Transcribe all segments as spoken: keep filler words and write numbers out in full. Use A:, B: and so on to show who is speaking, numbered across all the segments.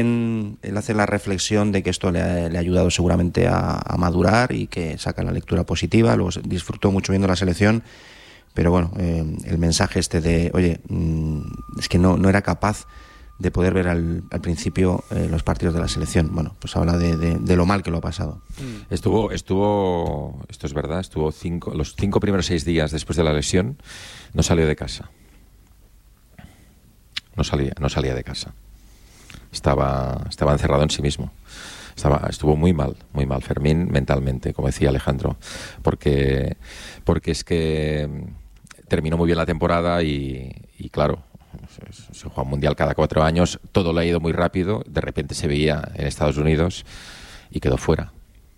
A: Él hace la reflexión de que esto le ha, le ha ayudado seguramente a, a madurar y que saca la lectura positiva. Luego disfrutó mucho viendo la selección, pero bueno, eh, el mensaje este de, oye, mmm, es que no, no era capaz de poder ver al, al principio eh, los partidos de la selección. Bueno, pues habla de, de, de lo mal que lo ha pasado.
B: Estuvo, estuvo, esto es verdad, estuvo cinco, los cinco primeros seis días después de la lesión, no salió de casa. No salía, no salía de casa. Estaba, estaba encerrado en sí mismo. Estaba, estuvo muy mal, muy mal Fermín mentalmente, como decía Alejandro, porque, porque es que terminó muy bien la temporada y, y claro, se juega un mundial cada cuatro años, todo le ha ido muy rápido, de repente se veía en Estados Unidos y quedó fuera.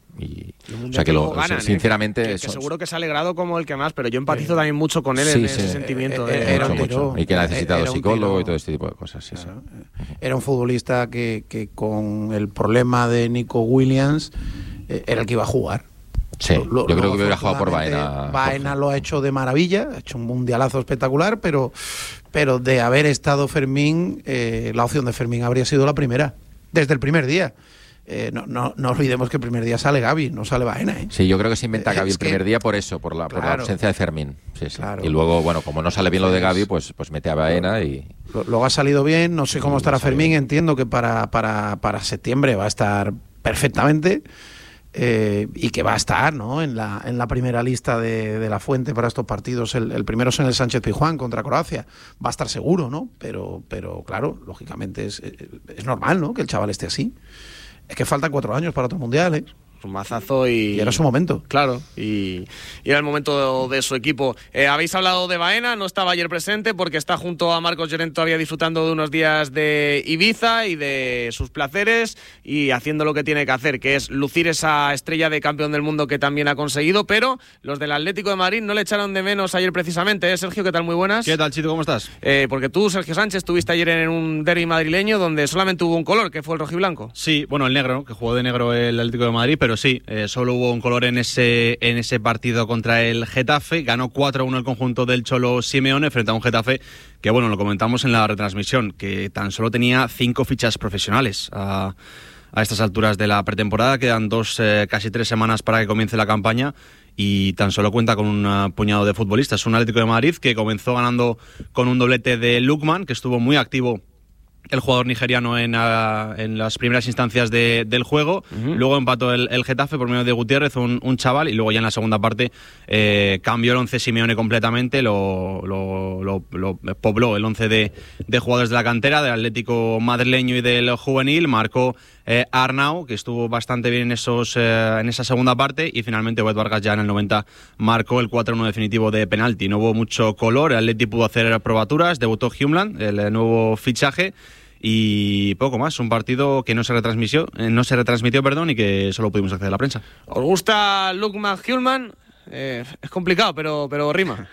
B: Y, o sea que lo, ganan, sinceramente
C: ¿eh? que, que
B: son,
C: seguro que se ha alegrado como el que más, pero yo empatizo eh, también mucho con él sí, en sí, ese sentimiento eh, de,
B: era mucho, mucho. Y que ha necesitado psicólogo y todo este tipo de cosas sí,
D: claro.
B: sí.
D: Era un futbolista que, que con el problema de Nico Williams eh, era el que iba a jugar.
B: Sí, lo, yo creo que hubiera jugado por Baena.
D: Baena lo ha hecho de maravilla, ha hecho un mundialazo espectacular, pero, pero de haber estado Fermín, eh, la opción de Fermín habría sido la primera, desde el primer día. Eh, no, no, no olvidemos que el primer día sale Gavi, no sale Baena, ¿eh?
B: Sí, yo creo que se inventa Gavi el primer que, día por eso, por la, claro, por la ausencia de Fermín. Sí, sí. Claro. Y luego, bueno, como no sale bien lo de Gavi, pues, pues mete a Baena y...
D: Luego ha salido bien, no sé cómo estará Fermín, bien. Entiendo que para, para, para septiembre va a estar perfectamente eh, y que va a estar, ¿no?, en la, en la primera lista de, de la Fuente para estos partidos. El, el primero es en el Sánchez Pizjuán contra Croacia. Va a estar seguro, ¿no? Pero, pero claro, lógicamente es, es normal, ¿no?, que el chaval esté así. Es que faltan cuatro años para otro mundial, ¿eh?
C: Un mazazo y...
D: y era su momento.
C: Claro, y, y era el momento de, de su equipo. Eh, habéis hablado de Baena, no estaba ayer presente porque está junto a Marcos Llorent todavía disfrutando de unos días de Ibiza y de sus placeres y haciendo lo que tiene que hacer, que es lucir esa estrella de campeón del mundo que también ha conseguido, pero los del Atlético de Madrid no le echaron de menos ayer precisamente, ¿eh, Sergio? ¿Qué tal? Muy buenas.
E: ¿Qué tal, Chito? ¿Cómo estás?
C: Eh, porque tú, Sergio Sánchez, estuviste ayer en un derbi madrileño donde solamente hubo un color, que fue el rojiblanco.
E: Sí, bueno, el negro, que jugó de negro el Atlético de Madrid, pero sí, eh, solo hubo un color en ese en ese partido contra el Getafe. Ganó cuatro a uno el conjunto del Cholo Simeone frente a un Getafe que, bueno, lo comentamos en la retransmisión, que tan solo tenía cinco fichas profesionales a, a estas alturas de la pretemporada. Quedan dos, eh, casi tres semanas para que comience la campaña y tan solo cuenta con un puñado de futbolistas. Un Atlético de Madrid que comenzó ganando con un doblete de Lookman, que estuvo muy activo el jugador nigeriano en, uh, en las primeras instancias de, del juego. Uh-huh. Luego empató el, el Getafe por medio de Gutiérrez, un, un chaval, y luego ya en la segunda parte eh, cambió el once Simeone completamente, lo, lo, lo, lo pobló el once de, de jugadores de la cantera, del Atlético madrileño y del juvenil. Marcó eh, Arnau, que estuvo bastante bien en, esos, eh, en esa segunda parte, y finalmente Obed Vargas ya en el noventa marcó el cuatro a uno definitivo de penalti. No hubo mucho color, el Atleti pudo hacer probaturas, debutó Hjumland, el, el nuevo fichaje, y poco más. Un partido que no se retransmitió, eh, no se retransmitió, perdón, y que solo pudimos acceder a la prensa.
C: ¿Os gusta Lookman Hjulman? Eh, es complicado, pero, pero rima.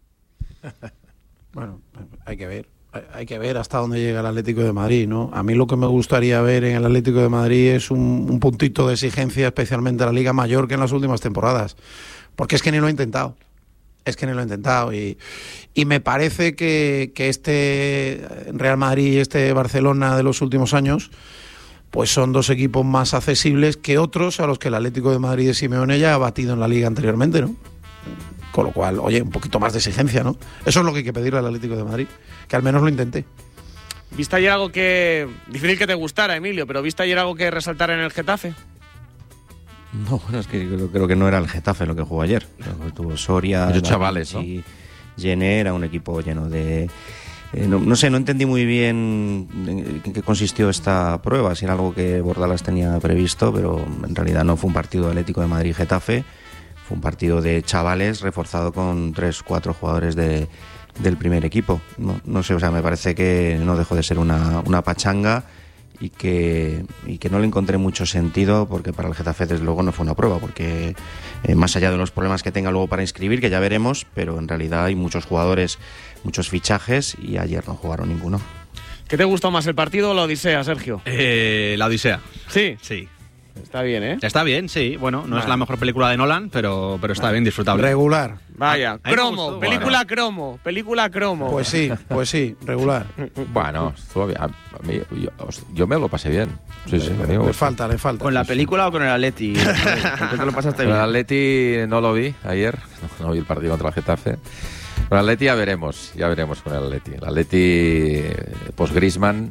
D: Bueno, hay que ver. Hay que ver hasta dónde llega el Atlético de Madrid, ¿no? A mí lo que me gustaría ver en el Atlético de Madrid es un, un puntito de exigencia, especialmente a la Liga Mayor, que en las últimas temporadas. Porque es que ni lo he intentado. Es que ni lo he intentado y, y me parece que, que este Real Madrid y este Barcelona de los últimos años pues son dos equipos más accesibles que otros a los que el Atlético de Madrid de Simeone ya ha batido en la Liga anteriormente, ¿no? Con lo cual, oye, un poquito más de exigencia, ¿no? Eso es lo que hay que pedirle al Atlético de Madrid, que al menos lo intente.
C: ¿Viste ayer algo que... difícil que te gustara, Emilio, pero ¿viste ayer algo que resaltar en el Getafe?
A: No, bueno, es que creo, creo que no era el Getafe lo que jugó ayer. Tuvo Soria,
B: muchos chavales, ¿no?
A: Y Jenner, era un equipo lleno de... Eh, no, no sé, no entendí muy bien en qué consistió esta prueba, si era algo que Bordalas tenía previsto, pero en realidad no fue un partido Atlético de Madrid-Getafe, fue un partido de chavales reforzado con tres, cuatro jugadores de, del primer equipo. No, no sé, o sea, me parece que no dejó de ser una, una pachanga y que, y que no le encontré mucho sentido, porque para el Getafe desde luego no fue una prueba, porque eh, más allá de los problemas que tenga luego para inscribir, que ya veremos, pero en realidad hay muchos jugadores, muchos fichajes, y ayer no jugaron ninguno.
C: ¿Qué te gustó más, el partido o la Odisea, Sergio?
E: Eh, la Odisea.
C: ¿Sí?
E: Sí.
C: Está bien, ¿eh?
E: Está bien, sí. Bueno, no vale. Es la mejor película de Nolan, pero, pero está bien, disfrutable.
D: Regular.
C: Vaya,
E: A- a mí me
C: cromo,
E: gustó.
C: película
B: Bueno.
C: cromo, película cromo.
D: Pues sí, pues sí, regular.
B: Bueno, estuvo bien. A, a mí, yo, os- yo me lo pasé bien. Sí, sí, a mí me
D: Le
B: gustó.
D: falta, le falta.
F: ¿Con la película o con el Atleti? ¿Con qué te lo pasaste
B: Con el
F: bien?
B: Atleti no lo vi ayer, no, no vi el partido contra el Getafe. Con el Atleti ya veremos, ya veremos con el Atleti. El Atleti, pues Griezmann,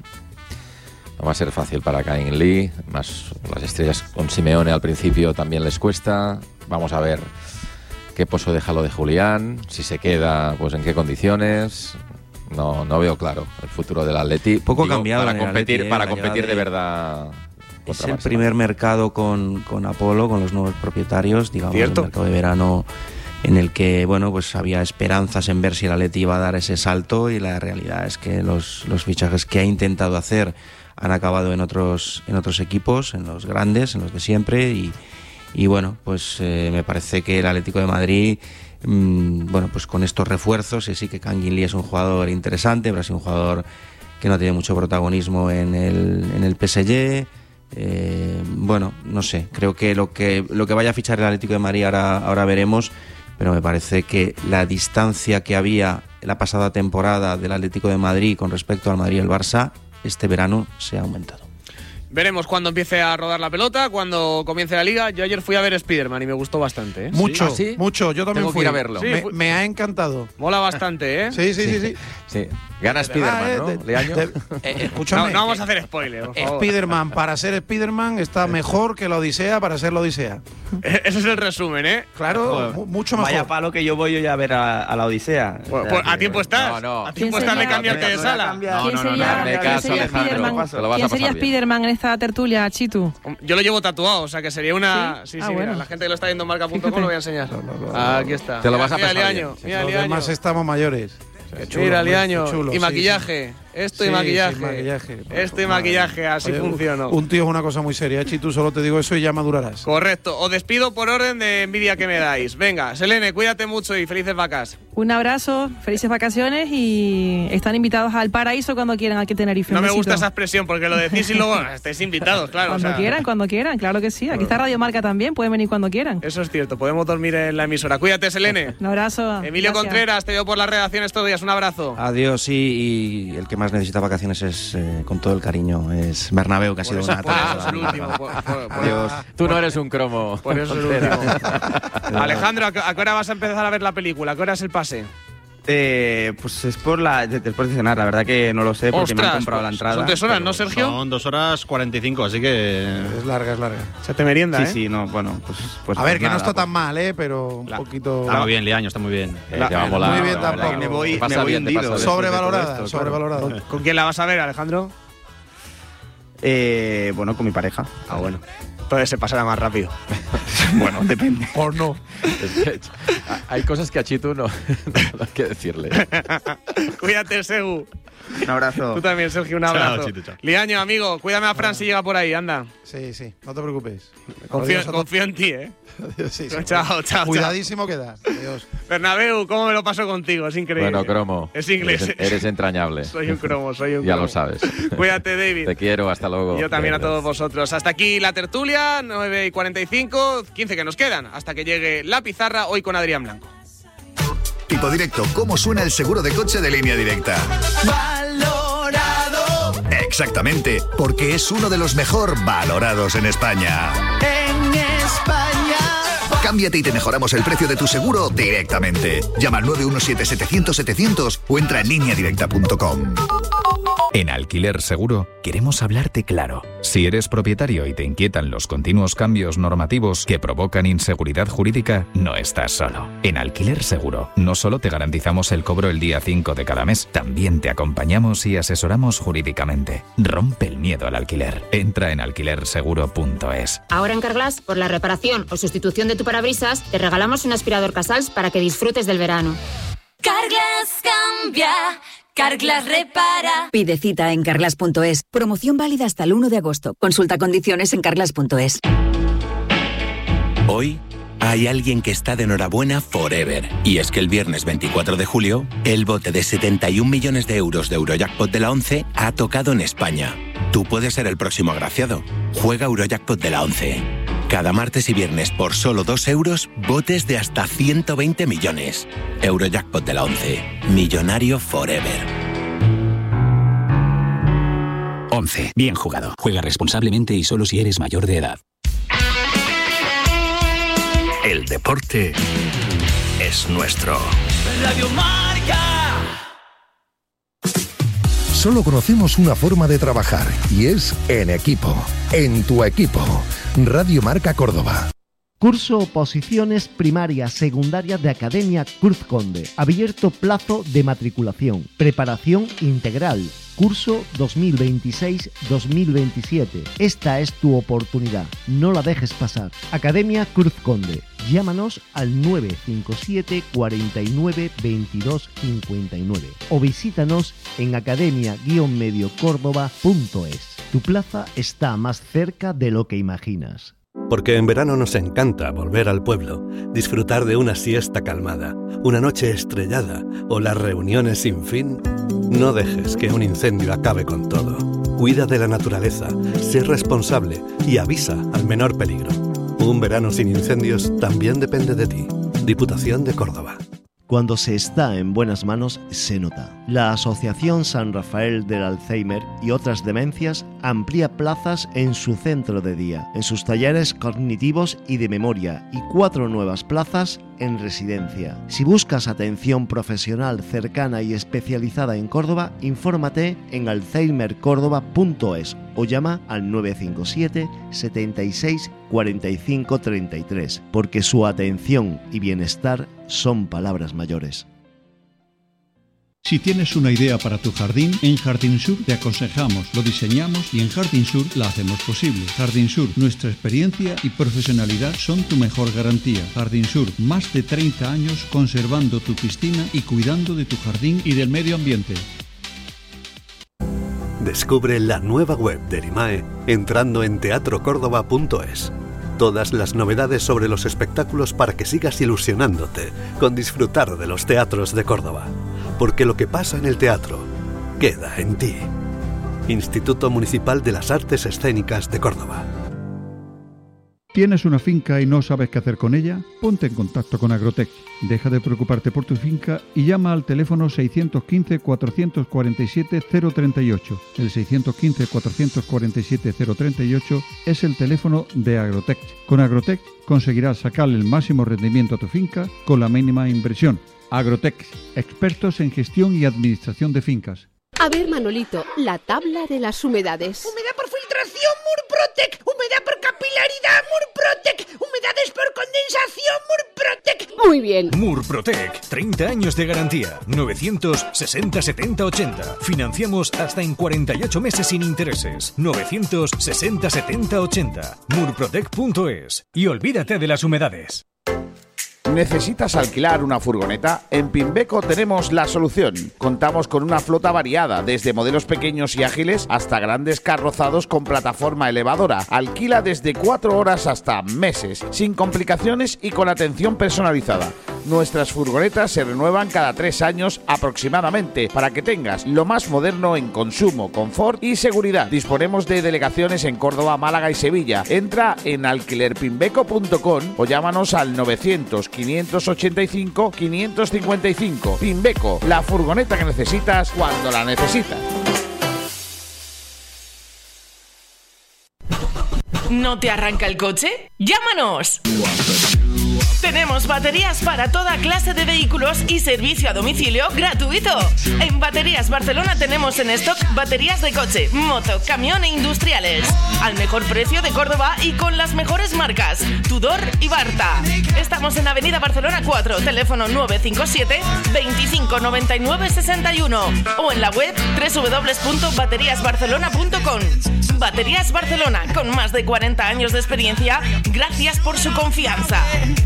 B: no va a ser fácil para Cain Lee, más las estrellas con Simeone al principio también les cuesta. Vamos a ver qué pozo deja lo de Julián, si se queda, pues en qué condiciones. No, no veo claro el futuro del Atleti.
A: Poco
B: Digo,
A: cambiado
B: para
A: en el
B: competir,
A: Atleti, ¿eh?
B: para
A: La
B: competir
A: llegada
B: de
A: de-
B: verdad.
A: Es
B: contra
A: el
B: Barcelona.
A: primer mercado con, con Apolo, con los nuevos propietarios, digamos,
C: Cierto.
A: el mercado de verano en el que, bueno, pues había esperanzas en ver si el Atleti iba a dar ese salto, y la realidad es que los, los fichajes que ha intentado hacer han acabado en otros, en otros equipos, en los grandes, en los de siempre, y, y bueno, pues eh, me parece que el Atlético de Madrid, mmm, bueno, pues con estos refuerzos, y sí que Kang In Lee es un jugador interesante, pero ha sido un jugador que no tiene mucho protagonismo en el, en el P S G. Eh, bueno, no sé, creo que lo que lo que vaya a fichar el Atlético de Madrid ahora, ahora veremos, pero me parece que la distancia que había la pasada temporada del Atlético de Madrid con respecto al Madrid y el Barça, este verano se ha aumentado.
C: Veremos cuando empiece a rodar la pelota, cuando comience la liga. Yo ayer fui a ver Spider-Man y me gustó bastante, ¿eh?
D: Mucho,
B: ¿Ah, sí?
D: mucho. Yo también
B: Tengo que
D: fui
B: ir a verlo.
C: Sí,
D: Me,
C: fui-
D: me ha encantado.
C: Mola bastante, ¿eh?
D: Sí, sí, sí, sí.
B: Sí, gana Spiderman,
D: Ah,
B: ¿no?
D: eh, de-
B: Leaño.
D: de- eh, escúchame.
C: No, no vamos a hacer spoiler, por favor.
D: Spider-Man, para ser Spider-Man, está mejor que la Odisea para ser la Odisea.
C: Ese es el resumen, ¿eh?
D: Claro,
F: Joder,
D: mu- mucho mejor.
F: Vaya palo que yo voy hoy a ver a, a la Odisea.
C: Pues,
F: O sea
C: pues,
F: que-
C: a tiempo estás.
B: No, no.
C: A tiempo
G: ¿Quién
C: estás de
G: sería?
C: cambiarte de
F: No, no, no,
C: sala.
F: cambia-
E: No,
G: ¿Quién
E: no, no,
G: sería,
E: no,
B: hazme
G: ¿quién
B: caso,
G: sería
B: Alejandro,
G: Spiderman?
B: te lo vas a
G: ¿Quién sería
B: pasar bien.
G: Spiderman en esta tertulia, Chitu?
C: Yo lo llevo tatuado, o sea que sería una. Sí,
G: ¿Sí?
C: sí,
G: Ah,
C: mira,
G: bueno.
C: la gente que lo está viendo en marca punto com
G: Fíjate.
C: lo voy a enseñar. Aquí está.
B: Te lo vas a
C: Mira,
B: pasar
C: Liaño,
B: bien.
C: mira,
D: Los
C: Liaño.
D: demás estamos mayores. Qué chulo,
C: Mira,
D: hombre,
C: Liaño.
D: qué chulo,
C: Y
D: sí,
C: maquillaje. Esto y
D: sí.
C: maquillaje.
D: Sí, sí, maquillaje.
C: Esto y
D: Madre.
C: maquillaje, así
D: Oye, un-
C: funciona.
D: Un tío es una cosa muy seria, Chitu, solo te digo eso y ya madurarás.
C: Correcto. Os despido por orden de envidia que me dais. Venga, Selene, cuídate mucho y felices vacas.
G: Un abrazo, felices vacaciones y están invitados al paraíso cuando quieran aquí en Tenerife.
C: No
G: Un
C: me
G: besito.
C: gusta esa expresión porque lo decís y luego estáis invitados, claro.
G: Cuando
C: o sea,
G: quieran, cuando quieran, claro que sí. Aquí está Radio Marca también, pueden venir cuando quieran.
C: Eso es cierto, podemos dormir en la emisora. Cuídate, Selene.
G: Un abrazo.
C: Emilio
G: Gracias.
C: Contreras, te veo por las redacciones todos los días. Un abrazo.
A: Adiós, sí, y el que más necesita vacaciones es, eh, con todo el cariño, es Bernabéu, que ha sido una
C: Por eso es
A: atracción.
C: el último. Por, por- por-
A: Adiós.
B: Tú no eres un cromo.
C: por eso es el último. Alejandro, ¿a qué, a qué hora vas a empezar a ver la película? ¿A qué hora es el pase?
F: Eh, pues es por la de- después de cenar, la verdad que no lo sé porque me han comprado la entrada.
C: Son tres horas,
F: pero-
C: ¿no, Sergio?
E: Son dos horas cuarenta y cinco, así que.
D: Es larga, es larga.
C: Se te merienda,
F: Sí,
C: ¿eh?
F: sí, no, bueno, pues. pues
D: A ver,
F: pues
D: que no
F: nada,
D: está
F: pues-
D: tan mal, ¿eh? Pero un
C: La-
D: poquito...
E: Está muy bien, Liaño, está muy bien.
B: Eh, te va a molar,
D: Muy bien
B: te va a molar.
D: tampoco.
F: Me voy,
B: Te pasa
F: me voy
B: bien, te
F: hundido
B: pasa bien.
F: después de todo
D: Sobrevalorada,
F: esto,
D: sobrevalorada.
F: claro.
C: ¿Con quién la vas a ver, Alejandro?
F: Eh, bueno, con mi pareja.
C: Ah, bueno. Entonces se pasará más rápido.
F: Bueno, depende.
D: O no.
B: Es que hay cosas que a Chitu no, no hay que decirle.
C: Cuídate, Segu.
F: Un abrazo.
C: Tú también, Sergio, un
E: Chao,
C: abrazo.
E: Chito, chao.
C: Liaño, amigo, cuídame a Fran si llega por ahí, anda.
D: Sí, sí, no te preocupes.
C: Confío,
D: Adiós a
C: confío en ti, ¿eh?
D: todos. Adiós, sí, sí.
C: Chao, chao,
D: Cuidadísimo quedas. Adiós.
C: Bernabéu, ¿cómo me lo paso contigo? Es increíble.
B: Bueno, cromo.
C: Es inglés.
B: Eres, eres entrañable.
C: Soy un cromo, soy un
B: Ya
C: cromo.
B: lo sabes.
C: Cuídate, David.
B: Te quiero, hasta luego.
C: Y yo también a
B: Gracias.
C: todos vosotros. Hasta aquí la tertulia, nueve y cuarenta y cinco, quince que nos quedan, hasta que llegue la pizarra, hoy con Adrián Blanco.
H: Tipo directo, ¿cómo suena el seguro de coche de Línea Directa?
I: Valorado
H: Exactamente, porque es uno de los mejor valorados en España.
I: en España.
H: Cámbiate y te mejoramos el precio de tu seguro directamente. Llama al nueve uno siete, setecientos, setecientos o entra en línea directa punto com.
J: En Alquiler Seguro queremos hablarte claro. Si eres propietario y te inquietan los continuos cambios normativos que provocan inseguridad jurídica, no estás solo. En Alquiler Seguro no solo te garantizamos el cobro el día cinco de cada mes, también te acompañamos y asesoramos jurídicamente. Rompe el miedo al alquiler. Entra en alquiler seguro punto es.
K: Ahora en Carglass, por la reparación o sustitución de tu parabrisas, te regalamos un aspirador Casals para que disfrutes del verano.
I: Carglass cambia, Carglass repara.
L: Pide cita en carglass punto es. Promoción válida hasta el uno de agosto. Consulta condiciones en carglass punto es.
M: Hoy hay alguien que está de enhorabuena forever. Y es que el viernes veinticuatro de julio, el bote de setenta y un millones de euros de Eurojackpot de la once ha tocado en España. Tú puedes ser el próximo agraciado. Juega Eurojackpot de la once. Cada martes y viernes por solo dos euros, botes de hasta ciento veinte millones. Eurojackpot de la once. Millonario forever.
N: once. Bien jugado. Juega responsablemente y solo si eres mayor de edad.
O: El deporte es nuestro.
I: Radio Marca.
P: Solo conocemos una forma de trabajar y es en equipo. En tu equipo. Radio Marca Córdoba.
Q: Curso Oposiciones Primarias Secundarias de Academia Cruz Conde. Abierto plazo de matriculación. Preparación integral. Curso dos mil veintiséis dos mil veintisiete. Esta es tu oportunidad. No la dejes pasar. Academia Cruz Conde. Llámanos al nueve cinco siete, cuarenta y nueve, veintidós cincuenta y nueve o visítanos en academia guion medio córdoba punto es. Tu plaza está más cerca de lo que imaginas.
R: Porque en verano nos encanta volver al pueblo, disfrutar de una siesta calmada, una noche estrellada o las reuniones sin fin. No dejes que un incendio acabe con todo. Cuida de la naturaleza, sé responsable y avisa al menor peligro. Un verano sin incendios también depende de ti. Diputación de Córdoba.
Q: Cuando se está en buenas manos, se nota. La Asociación San Rafael del Alzheimer y otras demencias amplía plazas en su centro de día, en sus talleres cognitivos y de memoria, y cuatro nuevas plazas en residencia. Si buscas atención profesional cercana y especializada en Córdoba, infórmate en alzheimer córdoba punto es o llama al nueve cinco siete, setenta y seis, cuarenta y cinco, treinta y tres, porque su atención y bienestar son palabras mayores.
S: Si tienes una idea para tu jardín, en Jardín Sur te aconsejamos, lo diseñamos y en Jardín Sur la hacemos posible. Jardín Sur, nuestra experiencia y profesionalidad son tu mejor garantía. Jardín Sur, más de treinta años conservando tu piscina y cuidando de tu jardín y del medio ambiente.
R: Descubre la nueva web de Erimae entrando en teatro córdoba punto es. Todas las novedades sobre los espectáculos para que sigas ilusionándote con disfrutar de los teatros de Córdoba. Porque lo que pasa en el teatro queda en ti. Instituto Municipal de las Artes Escénicas de Córdoba.
S: ¿Tienes una finca y no sabes qué hacer con ella? Ponte en contacto con Agrotech. Deja de preocuparte por tu finca y llama al teléfono seiscientos quince, cuatrocientos cuarenta y siete, cero treinta y ocho. El seiscientos quince, cuatrocientos cuarenta y siete, cero treinta y ocho es el teléfono de Agrotech. Con Agrotech conseguirás sacarle el máximo rendimiento a tu finca con la mínima inversión. Agrotech, expertos en gestión y administración de fincas.
T: A ver, Manolito, la tabla de las humedades.
U: Humedad por filtración, Murprotec. Humedad por capilaridad, Murprotec. Humedades por condensación, Murprotec.
T: Muy bien.
V: Murprotec, treinta años de garantía. novecientos sesenta, setenta, ochenta. Financiamos hasta en cuarenta y ocho meses sin intereses. novecientos sesenta, setenta, ochenta. Murprotec punto es. Y olvídate de las humedades.
W: ¿Necesitas alquilar una furgoneta? En Pimbeco tenemos la solución. Contamos con una flota variada, desde modelos pequeños y ágiles hasta grandes carrozados con plataforma elevadora. Alquila desde cuatro horas hasta meses, sin complicaciones y con atención personalizada. Nuestras furgonetas se renuevan cada tres años aproximadamente, para que tengas lo más moderno en consumo, confort y seguridad. Disponemos de delegaciones en Córdoba, Málaga y Sevilla. Entra en alquiler pimbeco punto com o llámanos al novecientos, quinientos ochenta y cinco, quinientos cincuenta y cinco. Pimbeco, la furgoneta que necesitas cuando la necesitas.
X: ¿No te arranca el coche? ¡Llámanos! Tenemos baterías para toda clase de vehículos y servicio a domicilio gratuito. En Baterías Barcelona tenemos en stock baterías de coche, moto, camión e industriales. Al mejor precio de Córdoba y con las mejores marcas, Tudor y Barta. Estamos en Avenida Barcelona cuatro, teléfono nueve cinco siete, veinticinco noventa y nueve sesenta y uno o en la web doble u doble u doble u punto baterías barcelona punto com. Baterías Barcelona, con más de cuarenta años de experiencia, gracias por su confianza.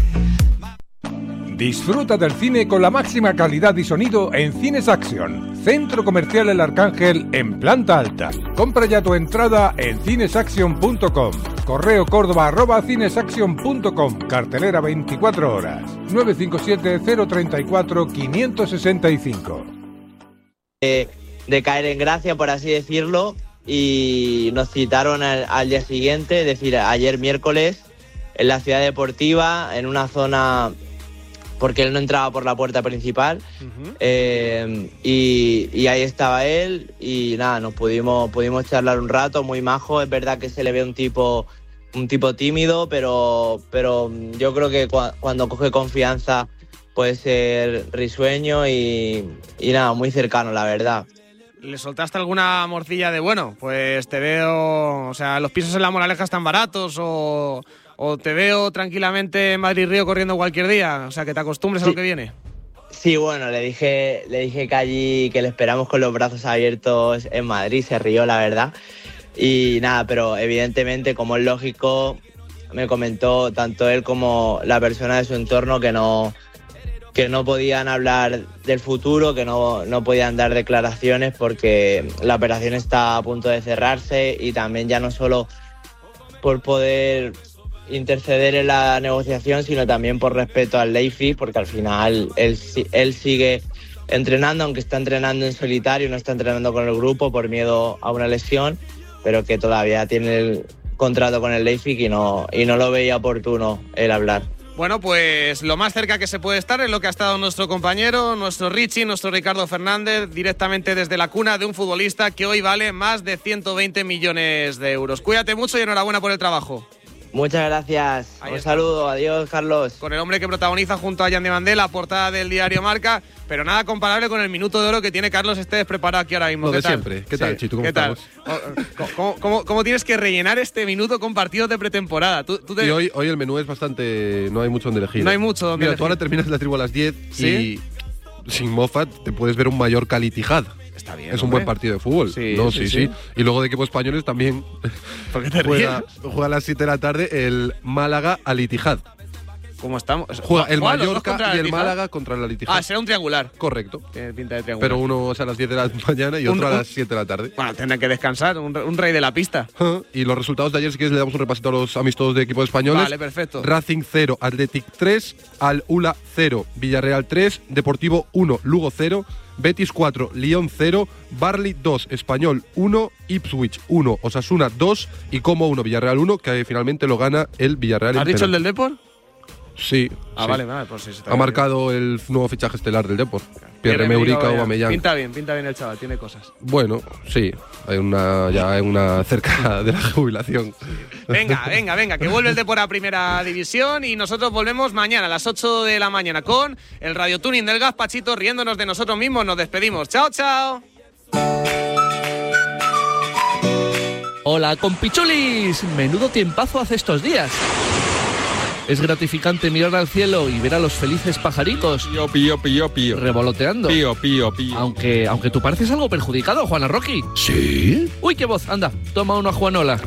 Y: Disfruta del cine con la máxima calidad y sonido en Cines Action, Centro Comercial El Arcángel en planta alta. Compra ya tu entrada en cinesaction punto com. Correo córdoba arroba cinesaction punto com. Cartelera veinticuatro horas. nueve cinco siete, cero treinta y cuatro, quinientos sesenta y cinco.
Z: Eh, de caer en gracia, por así decirlo, y nos citaron al, al día siguiente, es decir, ayer miércoles, en la ciudad deportiva, en una zona, porque él no entraba por la puerta principal, uh-huh. eh, y, y ahí estaba él y nada, nos pudimos, pudimos charlar un rato, muy majo. Es verdad que se le ve un tipo, un tipo tímido, pero, pero yo creo que cu- cuando coge confianza puede ser risueño y, y nada, muy cercano, la verdad.
C: ¿Le soltaste alguna morcilla de, bueno, pues te veo, o sea, los pisos en La Moraleja están baratos o, o te veo tranquilamente en Madrid-Río corriendo cualquier día? O sea, que te acostumbres sí. a lo que viene.
Z: Sí, bueno, le dije, le dije que allí, que le esperamos con los brazos abiertos en Madrid, se rió, la verdad. Y nada, pero evidentemente, como es lógico, me comentó tanto él como la persona de su entorno que no... que no podían hablar del futuro, que no, no podían dar declaraciones porque la operación está a punto de cerrarse y también ya no solo por poder interceder en la negociación, sino también por respeto al Leipzig, porque al final él, él sigue entrenando, aunque está entrenando en solitario, no está entrenando con el grupo por miedo a una lesión, pero que todavía tiene el contrato con el Leipzig y no, y no lo veía oportuno el hablar.
C: Bueno, pues lo más cerca que se puede estar es lo que ha estado nuestro compañero, nuestro Richie, nuestro Ricardo Fernández, directamente desde la cuna de un futbolista que hoy vale más de ciento veinte millones de euros. Cuídate mucho y enhorabuena por el trabajo.
Z: Muchas gracias. Ahí un está. Saludo. Adiós, Carlos.
C: Con el hombre que protagoniza junto a Yandy Mandela, portada del diario Marca, pero nada comparable con el minuto de oro que tiene Carlos Estés preparado aquí ahora mismo.
A: Lo
C: ¿Qué
A: de
C: tal?
A: siempre. ¿Qué tal, sí. Chito? ¿Cómo
C: ¿Qué
A: estamos?
C: Tal? ¿Cómo, cómo, ¿Cómo tienes que rellenar este minuto con partidos de pretemporada? ¿Tú, tú te...
A: Y hoy, hoy el menú es bastante... No hay mucho donde elegir.
C: No hay mucho donde
A: Mira,
C: elegir.
A: tú ahora terminas la tribu a las diez
C: ¿Sí?
A: y sin Moffat te puedes ver un Mallorca al Ittihad.
C: Está bien,
A: es un
C: hombre.
A: buen partido de fútbol.
C: Sí,
A: no,
C: sí,
A: sí,
C: sí,
A: sí. Y luego de equipos españoles también
C: ¿Por qué te
A: juega,
C: ríes?
A: juega a las siete de la tarde el Málaga al Ittihad.
C: ¿Cómo estamos?
A: Juega el
C: ¿Juega los dos
A: Mallorca
C: contra
A: y el
C: Ittihad?
A: Málaga contra el Ittihad.
C: Ah, será un triangular.
A: Correcto.
C: Tiene pinta de triangular.
A: Pero uno es a las diez de la mañana y
C: Un-
A: otro a
C: un-
A: las siete de la tarde.
C: Bueno, tendrán que descansar, un, un rey de la pista.
A: Y los resultados de ayer, si quieres, le damos un repasito a los amistosos de equipos españoles.
C: Vale, perfecto.
A: Racing cero, Athletic tres, Al Ula cero, Villarreal tres, Deportivo uno, Lugo cero, Betis cuatro, Lyon cero, Barley dos, Español uno, Ipswich uno, Osasuna dos y Como uno, Villarreal uno, que finalmente lo gana el Villarreal.
C: ¿Has dicho el del Depor?
A: Sí.
C: Ah,
A: sí.
C: vale, vale, pues sí.
A: Ha marcado el nuevo fichaje estelar del Depor. Pierre-Emerick Aubameyang.
C: Pinta bien, pinta bien el chaval, tiene cosas.
A: Bueno, sí, hay una ya hay una cerca de la jubilación.
C: Venga, venga, venga, que vuelve el Depor a Primera División y nosotros volvemos mañana a las ocho de la mañana con el Radio Tuning del Gazpachito, riéndonos de nosotros mismos. Nos despedimos. Chao, chao.
B: Hola, compichulis. Menudo tiempazo hace estos días. Es gratificante mirar al cielo y ver a los felices pajaricos
D: Pío, pío, pío, pío.
B: revoloteando.
D: Pío, pío, pío.
B: Aunque, aunque tú pareces algo perjudicado, Juana Rocky.
D: ¿Sí?
B: Uy, qué voz. Anda, toma una Juanola.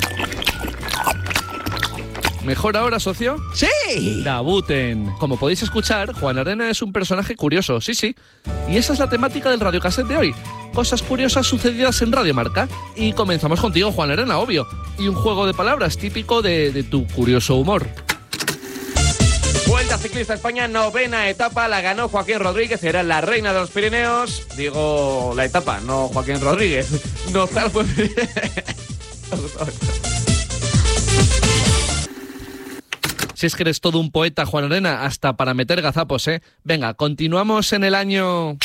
B: ¿Mejor ahora, socio?
U: ¡Sí!
B: Dabuten. Como podéis escuchar, Juan Arena es un personaje curioso, sí, sí. Y esa es la temática del radiocassette de hoy. Cosas curiosas sucedidas en Radio Marca. Y comenzamos contigo, Juan Arena, obvio. Y un juego de palabras típico de, de tu curioso humor.
E: Vuelta Ciclista España, novena etapa, la ganó Joaquín Rodríguez, era la reina de los Pirineos. Digo, la etapa, no Joaquín Rodríguez. No tal fue.
B: Si es que eres todo un poeta, Juan Arena, hasta para meter gazapos, ¿eh? Venga, continuamos en el año...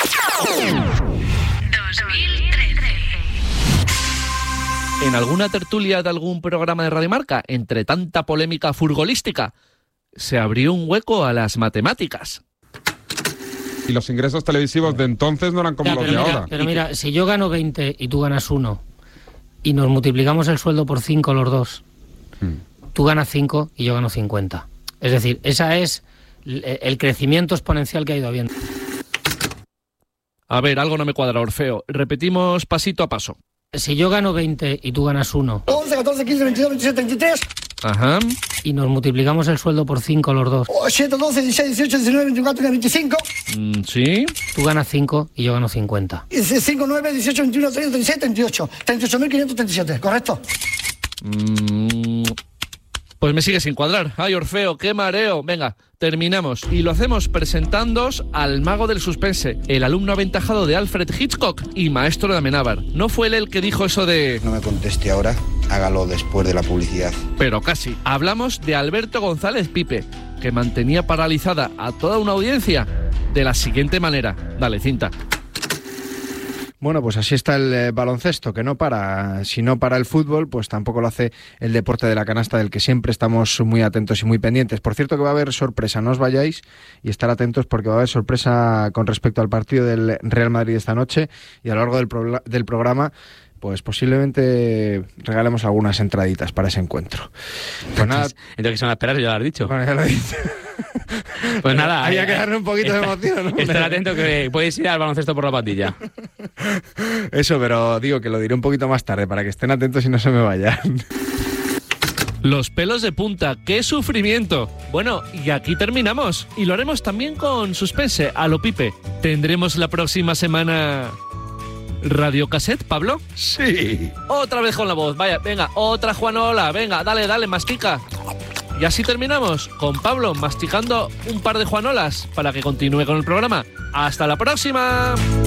B: ¿En alguna tertulia de algún programa de Radio Marca, entre tanta polémica furgolística, se abrió un hueco a las matemáticas?
D: Y los ingresos televisivos de entonces no eran como
F: Ya,
D: los
F: pero
D: de
F: mira,
D: ahora.
F: Pero mira, si yo gano veinte y tú ganas uno y nos multiplicamos el sueldo por cinco los dos, hmm. tú ganas cinco y yo gano cincuenta. Es decir, esa es el crecimiento exponencial que ha ido habiendo.
B: A ver, algo no me cuadra, Orfeo. Repetimos pasito a paso.
F: Si yo gano veinte y tú ganas uno...
U: once, catorce, quince, veintidós, veintisiete, treinta y tres...
B: Ajá.
F: Y nos multiplicamos el sueldo por cinco los dos.
U: siete, doce, dieciséis, dieciocho, diecinueve, veinticuatro, veinticinco...
B: Mm, ¿sí?
F: Tú ganas cinco y yo gano cincuenta.
U: cinco, nueve, dieciocho, veintiuno, treinta, treinta y seis, treinta y ocho... treinta y ocho mil quinientos treinta y siete, ¿correcto?
B: Mm, pues me sigue sin cuadrar. Ay, Orfeo, qué mareo. Venga, terminamos. Y lo hacemos presentándoos al mago del suspense, el alumno aventajado de Alfred Hitchcock y maestro de Amenábar. ¿No fue él el que dijo eso de...
G: No me conteste ahora, hágalo después de la publicidad.
B: Pero casi. Hablamos de Alberto González Pipe, que mantenía paralizada a toda una audiencia de la siguiente manera. Dale, cinta.
H: Bueno, pues así está el eh, baloncesto, que no para. Si no para el fútbol, pues tampoco lo hace el deporte de la canasta, del que siempre estamos muy atentos y muy pendientes. Por cierto, que va a haber sorpresa, no os vayáis y estar atentos, porque va a haber sorpresa con respecto al partido del Real Madrid esta noche, y a lo largo del, pro- del programa pues posiblemente regalemos algunas entraditas para ese encuentro. Pues nada.
J: Entonces, ¿qué se van a esperar? Ya lo has dicho.
H: Bueno, ya lo he dicho.
J: Pues nada.
H: Había
J: eh,
H: que darle un poquito de emoción, ¿no?
J: Estar atento, que podéis ir al baloncesto por la patilla.
H: Eso, pero digo que lo diré un poquito más tarde, para que estén atentos y no se me vayan.
B: Los pelos de punta, ¡qué sufrimiento! Bueno, y aquí terminamos. Y lo haremos también con suspense, a lo Pipe. Tendremos la próxima semana... ¿Radio Cassette, Pablo?
H: Sí.
B: Otra vez con la voz, vaya, venga, otra Juanola, venga, dale, dale, mastica. Y así terminamos, con Pablo masticando un par de Juanolas para que continúe con el programa. ¡Hasta la próxima!